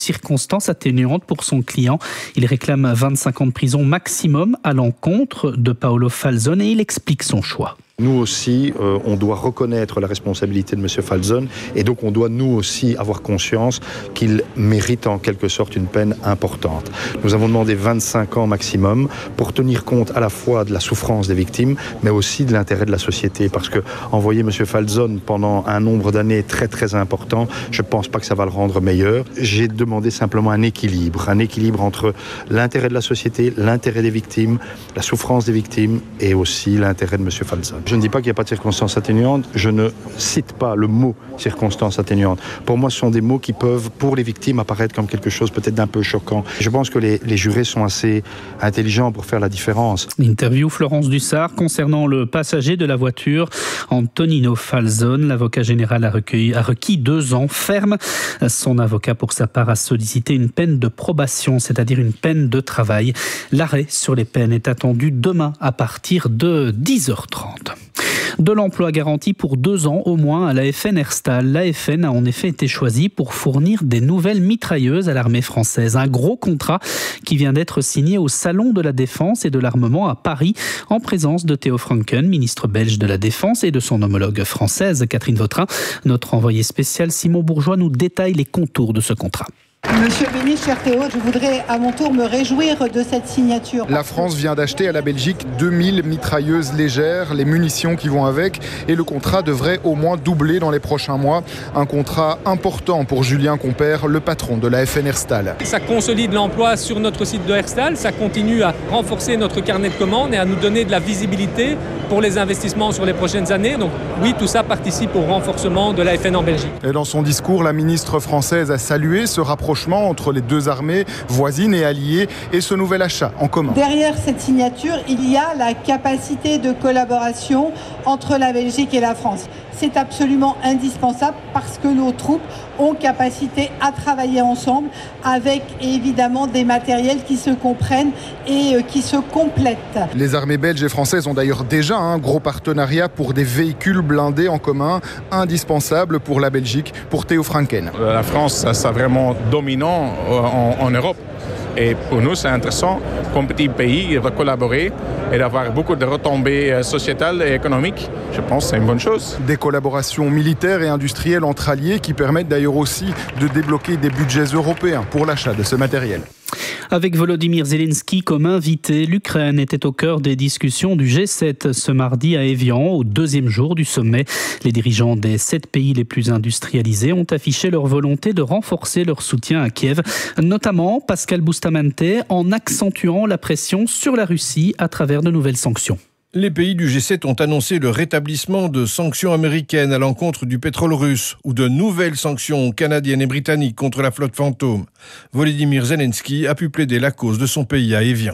circonstances atténuantes pour son client. Il réclame 25 ans de prison maximum à l'encontre de Paolo Falzon et il explique son choix. Nous aussi, on doit reconnaître la responsabilité de M. Falzon et donc on doit nous aussi avoir conscience qu'il mérite en quelque sorte une peine importante. Nous avons demandé 25 ans maximum pour tenir compte à la fois de la souffrance des victimes mais aussi de l'intérêt de la société parce que envoyer M. Falzon pendant un nombre d'années très très important, je ne pense pas que ça va le rendre meilleur. J'ai demandé simplement un équilibre entre l'intérêt de la société, l'intérêt des victimes, la souffrance des victimes et aussi l'intérêt de M. Falzon. Je ne dis pas qu'il n'y a pas de circonstances atténuantes, je ne cite pas le mot circonstances atténuantes. Pour moi, ce sont des mots qui peuvent, pour les victimes, apparaître comme quelque chose peut-être d'un peu choquant. Je pense que les jurés sont assez intelligents pour faire la différence. Interview Florence Dussart concernant le passager de la voiture, Antonino Falzon. L'avocat général a requis 2 ans ferme. Son avocat, pour sa part, a sollicité une peine de probation, c'est-à-dire une peine de travail. L'arrêt sur les peines est attendu demain à partir de 10h30. De l'emploi garanti pour 2 ans au moins à l'AFN Herstal. L'AFN a en effet été choisie pour fournir des nouvelles mitrailleuses à l'armée française. Un gros contrat qui vient d'être signé au Salon de la Défense et de l'Armement à Paris en présence de Theo Franken, ministre belge de la Défense, et de son homologue française Catherine Vautrin. Notre envoyé spécial Simon Bourgeois nous détaille les contours de ce contrat. Monsieur le ministre, cher Théo, je voudrais à mon tour me réjouir de cette signature. La France vient d'acheter à la Belgique 2000 mitrailleuses légères, les munitions qui vont avec, et le contrat devrait au moins doubler dans les prochains mois. Un contrat important pour Julien Compère, le patron de la FN Herstal. Ça consolide l'emploi sur notre site de Herstal, ça continue à renforcer notre carnet de commandes et à nous donner de la visibilité pour les investissements sur les prochaines années. Donc oui, tout ça participe au renforcement de la FN en Belgique. Et dans son discours, la ministre française a salué ce rapprochement entre les 2 armées voisines et alliées et ce nouvel achat en commun. Derrière cette signature, il y a la capacité de collaboration entre la Belgique et la France. C'est absolument indispensable parce que nos troupes ont capacité à travailler ensemble avec évidemment des matériels qui se comprennent et qui se complètent. Les armées belges et françaises ont d'ailleurs déjà un gros partenariat pour des véhicules blindés en commun, indispensable pour la Belgique, pour Theo Franken. La France, c'est vraiment dominant en Europe. Et pour nous, c'est intéressant, comme petit pays, de collaborer et d'avoir beaucoup de retombées sociétales et économiques. Je pense que c'est une bonne chose. Des collaborations militaires et industrielles entre alliés qui permettent d'ailleurs aussi de débloquer des budgets européens pour l'achat de ce matériel. Avec Volodymyr Zelensky comme invité, l'Ukraine était au cœur des discussions du G7 ce mardi à Évian, au 2e jour du sommet. Les dirigeants des 7 pays les plus industrialisés ont affiché leur volonté de renforcer leur soutien à Kiev, notamment Pascal Bustamante, en accentuant la pression sur la Russie à travers de nouvelles sanctions. Les pays du G7 ont annoncé le rétablissement de sanctions américaines à l'encontre du pétrole russe ou de nouvelles sanctions canadiennes et britanniques contre la flotte fantôme. Volodymyr Zelensky a pu plaider la cause de son pays à Évian.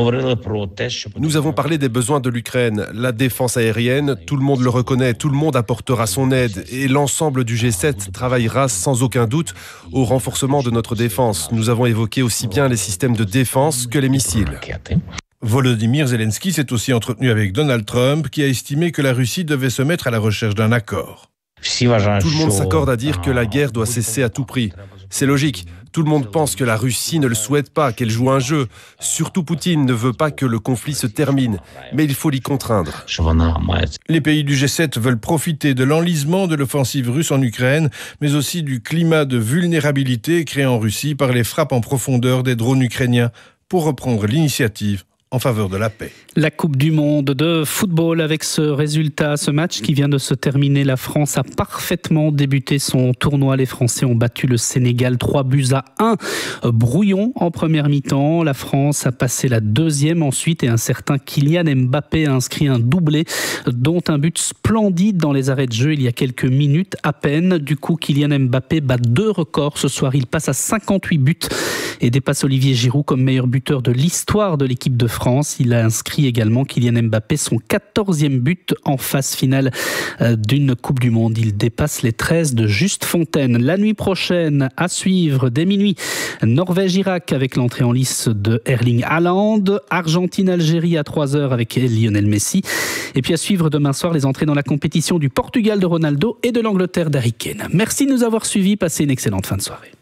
Nous avons parlé des besoins de l'Ukraine. La défense aérienne, tout le monde le reconnaît, tout le monde apportera son aide et l'ensemble du G7 travaillera sans aucun doute au renforcement de notre défense. Nous avons évoqué aussi bien les systèmes de défense que les missiles. Volodymyr Zelensky s'est aussi entretenu avec Donald Trump qui a estimé que la Russie devait se mettre à la recherche d'un accord. Tout le monde s'accorde à dire que la guerre doit cesser à tout prix. C'est logique. Tout le monde pense que la Russie ne le souhaite pas, qu'elle joue un jeu. Surtout Poutine ne veut pas que le conflit se termine. Mais il faut l'y contraindre. Les pays du G7 veulent profiter de l'enlisement de l'offensive russe en Ukraine, mais aussi du climat de vulnérabilité créé en Russie par les frappes en profondeur des drones ukrainiens pour reprendre l'initiative en faveur de la paix. La Coupe du Monde de football avec ce résultat, ce match qui vient de se terminer. La France a parfaitement débuté son tournoi. Les Français ont battu le Sénégal 3-1. Brouillon en première mi-temps. La France a passé la 2e ensuite et un certain Kylian Mbappé a inscrit un doublé, dont un but splendide dans les arrêts de jeu il y a quelques minutes à peine. Du coup, Kylian Mbappé bat 2 records ce soir. Il passe à 58 buts et dépasse Olivier Giroud comme meilleur buteur de l'histoire de l'équipe de France. Il a inscrit également, Kylian Mbappé, son 14e but en phase finale d'une Coupe du Monde. Il dépasse les 13 de Juste Fontaine. La nuit prochaine, à suivre dès minuit, Norvège-Irak avec l'entrée en lice de Erling Haaland, Argentine-Algérie à 3h avec Lionel Messi. Et puis à suivre demain soir, les entrées dans la compétition du Portugal de Ronaldo et de l'Angleterre d'Harry Kane. Merci de nous avoir suivis. Passez une excellente fin de soirée.